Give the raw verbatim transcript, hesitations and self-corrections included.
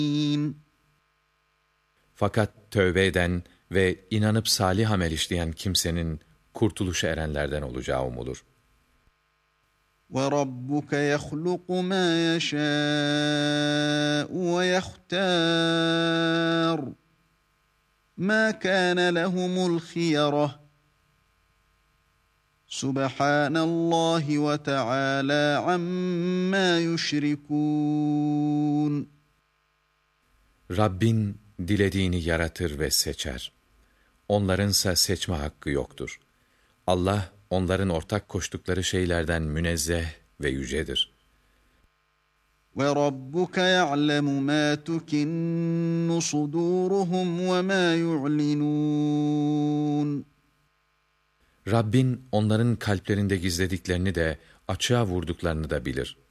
Fakat tövbe eden ve inanıp salih amel işleyen kimsenin kurtuluşa erenlerden olacağı umulur. وَرَبُّكَ يَخْلُقُ مَا يَشَاءُ وَيَخْتَارُ مَا كَانَ لَهُمُ الْخِيَرَةُ سُبْحَانَ اللّٰهِ وَتَعَالَى عَمَّا يُشْرِكُونَ. Rabbin dilediğini yaratır ve seçer. Onlarınsa seçme hakkı yoktur. Allah, onların ortak koştukları şeylerden münezzeh ve yücedir. وَرَبُّكَ يَعْلَمُ مَا تُكِنُّ صُدُورُهُمْ وَمَا يُعْلِنُونَ. Rabbin onların kalplerinde gizlediklerini de açığa vurduklarını da bilir.